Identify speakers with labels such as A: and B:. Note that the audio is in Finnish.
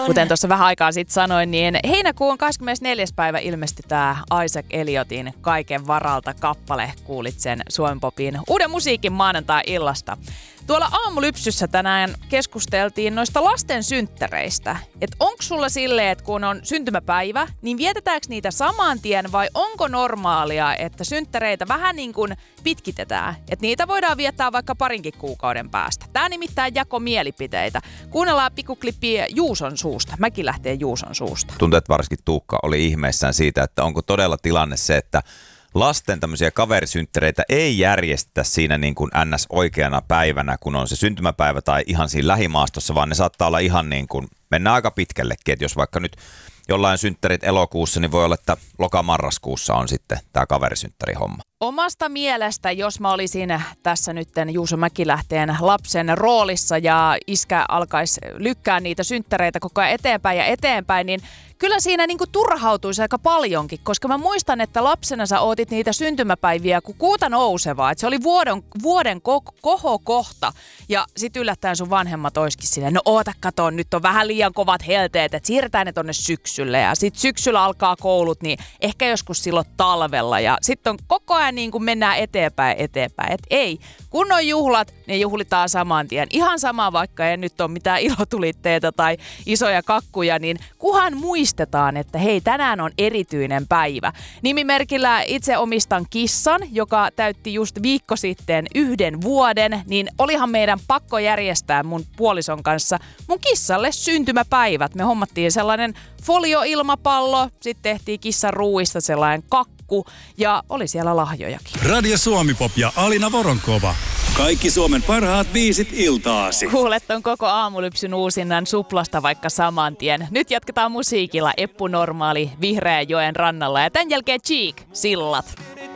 A: Kuten tuossa vähän aikaa sitten sanoin, niin heinäkuun 24. päivä ilmestyi tämä Isaac Elliotin Kaiken varalta kappale. Kuulit sen Suomen Popin uuden musiikin maanantai-illasta. Tuolla aamulypsyssä tänään keskusteltiin noista lasten synttäreistä. Että onko sulla silleen, että kun on syntymäpäivä, niin vietetäänkö niitä saman tien vai onko normaalia, että synttäreitä vähän niin kuin pitkitetään? Että niitä voidaan viettää vaikka parinkin kuukauden päästä. Tää nimittäin jako mielipiteitä. Kuunnellaan pikkuklippiä Juuson suusta. Mäkin lähtee Juuson suusta.
B: Tuntuu, että varsinkin Tuukka oli ihmeissään siitä, että onko todella tilanne se, että lasten tämmöisiä kaverisynttäreitä ei järjestetä siinä niin kuin NS oikeana päivänä, kun on se syntymäpäivä tai ihan siinä lähimaastossa, vaan ne saattaa olla ihan niin kuin, mennään aika pitkällekin, että jos vaikka nyt jollain synttärit elokuussa, niin voi olla, että loka-marraskuussa on sitten tämä kaverisynttärihomma.
A: Omasta mielestä, jos mä olisin tässä nytten Juuso Mäkilähteen lapsen roolissa ja iskä alkaisi lykkää niitä synttäreitä koko ajan eteenpäin, niin kyllä siinä niinku turhautuisi aika paljonkin, koska mä muistan, että lapsena sä ootit niitä syntymäpäiviä kuin kuuta nousevaa, että se oli vuoden kohokohta ja sit yllättäen sun vanhemmat olisikin silleen, no oota kato, nyt on vähän liian kovat helteet, että siirretään ne tonne syksylle ja sit syksyllä alkaa koulut, niin ehkä joskus silloin talvella ja sit on koko ajan niin kuin mennään eteenpäin. Että ei, kun on juhlat, ne juhlitaan saman tien. Ihan sama, vaikka ei nyt ole mitään ilotulitteita tai isoja kakkuja, niin kuhan muistetaan, että hei, tänään on erityinen päivä. Nimimerkillä itse omistan kissan, joka täytti just viikko sitten 1 vuoden, niin olihan meidän pakko järjestää mun puolison kanssa mun kissalle syntymäpäivät. Me hommattiin sellainen folioilmapallo, sitten tehtiin kissan ruuista sellainen kakku ja oli siellä lahjojakin.
C: Radio Suomi Pop ja Alina Voronkova. Kaikki Suomen parhaat biisit iltaasi.
A: Kuulet on koko aamulypsyn uusinnan Suplasta vaikka saman tien. Nyt jatketaan musiikilla Eppu Normaali Vihreänjoen rannalla ja tämän jälkeen Cheek, Sillat.